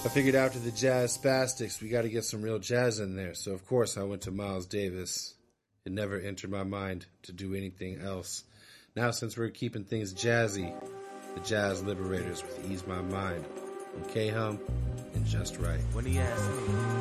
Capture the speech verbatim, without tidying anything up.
I figured after the Jazz Spastics, we got to get some real jazz in there. So, of course, I went to Miles Davis. It never entered my mind to do anything else. Now, since we're keeping things jazzy, the Jazz Liberators with Ease My Mind, from K-Hum and Just Right. When he asked me